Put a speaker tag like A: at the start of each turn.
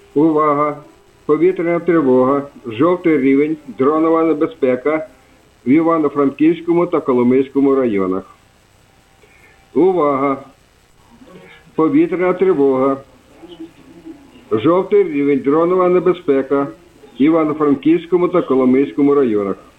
A: Увага! Повітряна тривога. Жовтий рівень. Дронова небезпека в Івано-Франківському та Коломийському районах. Увага! Повітряна тривога. Жовтий рівень. Дронова небезпека в Івано-Франківському та Коломийському районах.